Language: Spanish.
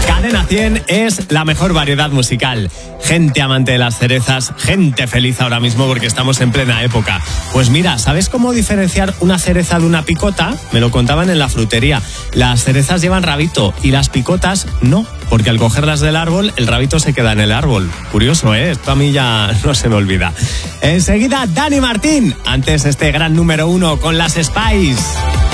Cadena 100 es la mejor variedad musical. Gente amante de las cerezas, gente feliz ahora mismo porque estamos en plena época. Pues mira, ¿sabes cómo diferenciar una cereza de una picota? Me lo contaban en la frutería. Las cerezas llevan rabito y las picotas no, porque al cogerlas del árbol, el rabito se queda en el árbol. Curioso, ¿eh? Esto a mí ya no se me olvida. Enseguida, Dani Martín. Antes este gran número 1 con las Spice.